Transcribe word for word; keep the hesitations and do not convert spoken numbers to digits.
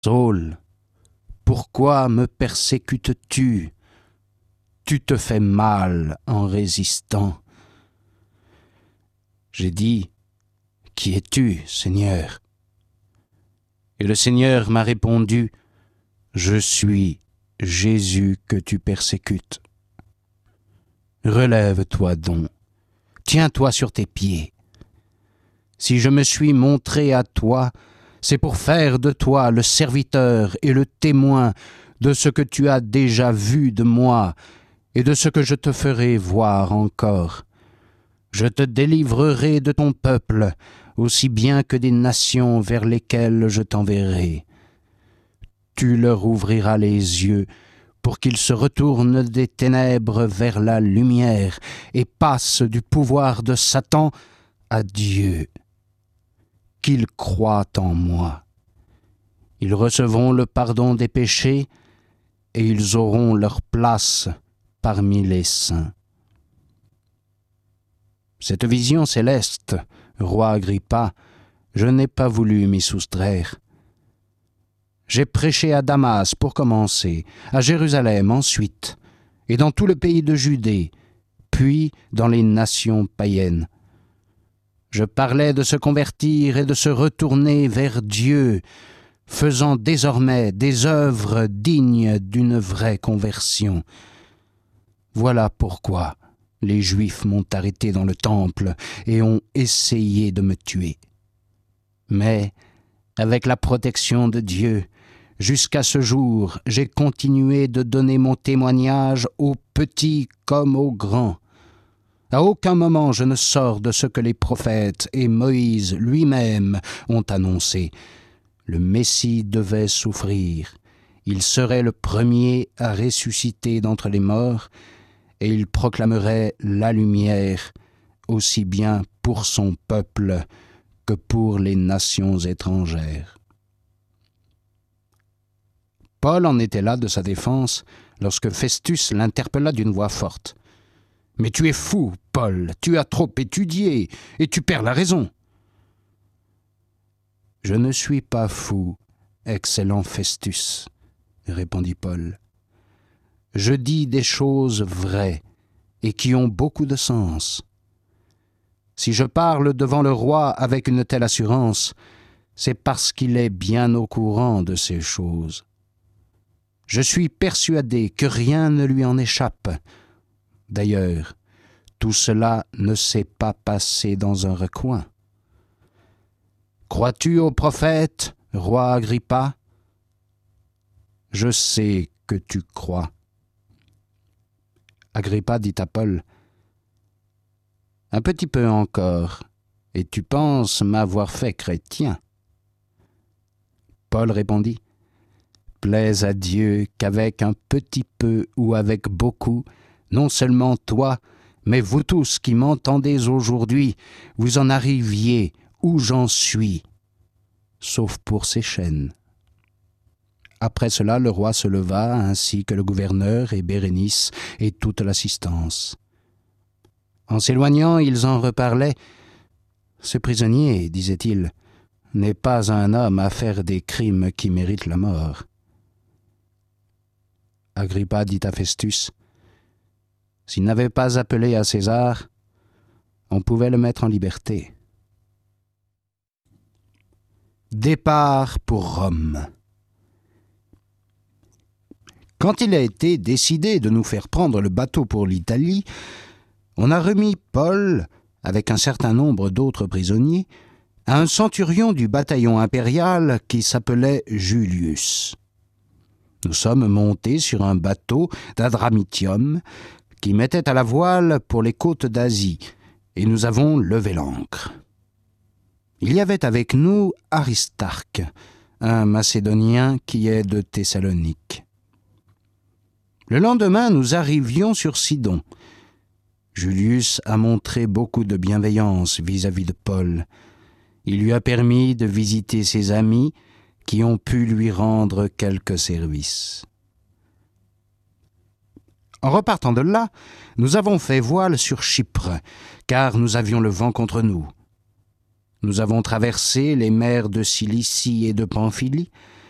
Saul, pourquoi me persécutes-tu? Tu te fais mal en résistant. J'ai dit, qui es-tu, Seigneur? Et le Seigneur m'a répondu, je suis Jésus que tu persécutes. Relève-toi donc, tiens-toi sur tes pieds. Si je me suis montré à toi, c'est pour faire de toi le serviteur et le témoin de ce que tu as déjà vu de moi et de ce que je te ferai voir encore. Je te délivrerai de ton peuple, aussi bien que des nations vers lesquelles je t'enverrai. Tu leur ouvriras les yeux pour qu'ils se retournent des ténèbres vers la lumière et passent du pouvoir de Satan à Dieu. Qu'ils croient en moi. Ils recevront le pardon des péchés et ils auront leur place parmi les saints. Cette vision céleste, roi Agrippa, je n'ai pas voulu m'y soustraire. J'ai prêché à Damas pour commencer, à Jérusalem ensuite, et dans tout le pays de Judée, puis dans les nations païennes. Je parlais de se convertir et de se retourner vers Dieu, faisant désormais des œuvres dignes d'une vraie conversion. Voilà pourquoi les Juifs m'ont arrêté dans le temple et ont essayé de me tuer. Mais, avec la protection de Dieu, jusqu'à ce jour, j'ai continué de donner mon témoignage aux petits comme aux grands. À aucun moment je ne sors de ce que les prophètes et Moïse lui-même ont annoncé. Le Messie devait souffrir. Il serait le premier à ressusciter d'entre les morts et il proclamerait la lumière aussi bien pour son peuple que pour les nations étrangères. Paul en était là de sa défense lorsque Festus l'interpella d'une voix forte. « Mais tu es fou, Paul, tu as trop étudié et tu perds la raison. » « Je ne suis pas fou, excellent Festus, » répondit Paul. « Je dis des choses vraies et qui ont beaucoup de sens. Si je parle devant le roi avec une telle assurance, c'est parce qu'il est bien au courant de ces choses. Je suis persuadé que rien ne lui en échappe. D'ailleurs, tout cela ne s'est pas passé dans un recoin. Crois-tu au prophète, roi Agrippa? Je sais que tu crois. Agrippa dit à Paul, « Un petit peu encore, et tu penses m'avoir fait chrétien. » Paul répondit, « Plaise à Dieu qu'avec un petit peu ou avec beaucoup, non seulement toi, mais vous tous qui m'entendez aujourd'hui, vous en arriviez où j'en suis, sauf pour ces chaînes. » Après cela, le roi se leva, ainsi que le gouverneur et Bérénice et toute l'assistance. En s'éloignant, ils en reparlaient. « Ce prisonnier, disait-il, n'est pas un homme à faire des crimes qui méritent la mort. » Agrippa dit à Festus, « S'il n'avait pas appelé à César, on pouvait le mettre en liberté. » Départ pour Rome. Quand il a été décidé de nous faire prendre le bateau pour l'Italie, on a remis Paul, avec un certain nombre d'autres prisonniers, à un centurion du bataillon impérial qui s'appelait Julius. Nous sommes montés sur un bateau d'Adramyttium qui mettait à la voile pour les côtes d'Asie, et nous avons levé l'ancre. Il y avait avec nous Aristarque, un Macédonien qui est de Thessalonique. Le lendemain, nous arrivions sur Sidon. Julius a montré beaucoup de bienveillance vis-à-vis de Paul. Il lui a permis de visiter ses amis qui ont pu lui rendre quelques services. En repartant de là, nous avons fait voile sur Chypre, car nous avions le vent contre nous. Nous avons traversé les mers de Cilicie et de Pamphylie,